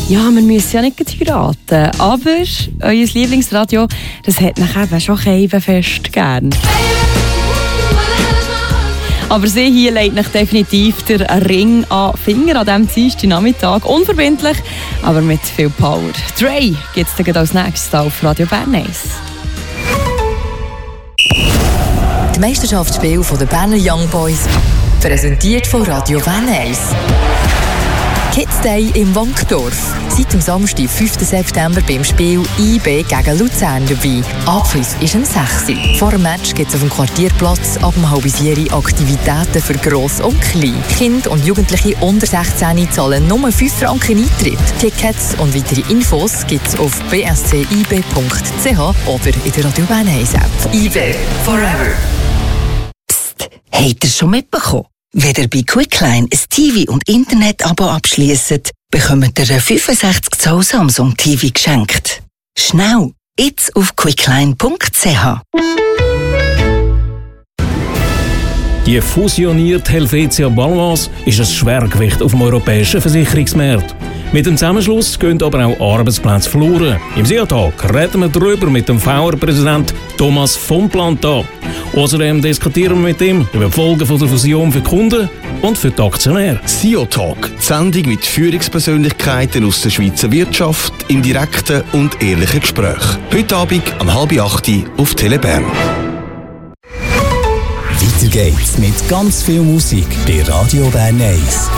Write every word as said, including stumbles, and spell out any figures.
Ja, wir müssen ja nicht heiraten, aber euer Lieblingsradio, das hat nach eben schon Keibenfest gern. Aber sie hier legt euch definitiv den Ring an den Finger an diesem Dienstag Nachmittag. Unverbindlich, aber mit viel Power. Dre gibt es dann als nächstes auf Radio Bern eins. Die Meisterschaftsspiele der Berner Young Boys, präsentiert von Radio Bern eins. Kids Day im Wankdorf. Seit dem Samstag, fünften September, beim Spiel I B gegen Luzern dabei. Abpfiff ist um sechs Uhr. Vor dem Match gibt es auf dem Quartierplatz ab um halb vier Aktivitäten für Gross und Klein. Kinder und Jugendliche unter sechzehn zahlen nur fünf Franken Eintritt. Tickets und weitere Infos gibt es auf b s c i b punkt c h oder in der Radio Bern eins App. I B Forever. Psst, habt ihr schon mitbekommen? Wenn ihr bei Quickline ein T V- und Internet-Abo abschliesst, bekommt ihr ein fünfundsechzig Zoll Samsung T V geschenkt. Schnell, jetzt auf quickline punkt c h. Die fusionierte Helvetia Baloise ist ein Schwergewicht auf dem europäischen Versicherungsmarkt. Mit dem Zusammenschluss gehen aber auch Arbeitsplätze verloren. Im SIA-Tag reden wir darüber mit dem V R-Präsident Thomas von Planta. Außerdem diskutieren wir mit ihm über die Folgen der Fusion für die Kunden und für die Aktionäre. SIA-Talk, die Sendung mit Führungspersönlichkeiten aus der Schweizer Wirtschaft im direkten und ehrlichen Gespräch. Heute Abend um halb acht auf Tele Bern. Weiter geht's mit ganz viel Musik bei Radio Bern eins.